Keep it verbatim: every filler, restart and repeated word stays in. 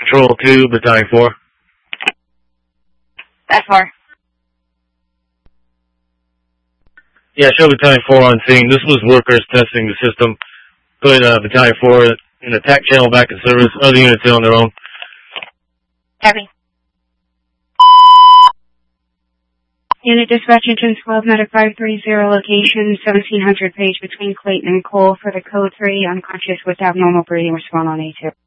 Control two, Battalion four. That's four. Yeah, show Battalion four on scene. This was workers testing the system. Put uh, Battalion four in attack channel back in service. Other units in on their own. Copy. Unit dispatch engine twelve, medic five three zero, location seventeen hundred page between Clayton and Cole for the code three, unconscious with abnormal breathing, respond on A two.